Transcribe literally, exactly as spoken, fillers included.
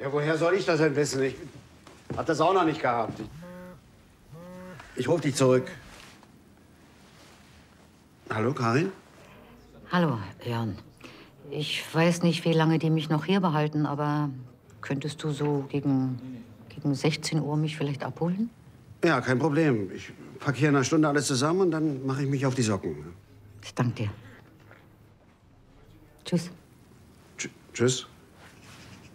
Ja, woher soll ich das denn wissen? Ich hab das auch noch nicht gehabt. Ich, ich ruf dich zurück. Hallo, Karin? Hallo, Jörn. Ich weiß nicht, wie lange die mich noch hier behalten, aber könntest du so gegen, gegen sechzehn Uhr mich vielleicht abholen? Ja, kein Problem. Ich packe hier in einer Stunde alles zusammen und dann mache ich mich auf die Socken. Ich danke dir. Tschüss. Tsch- tschüss.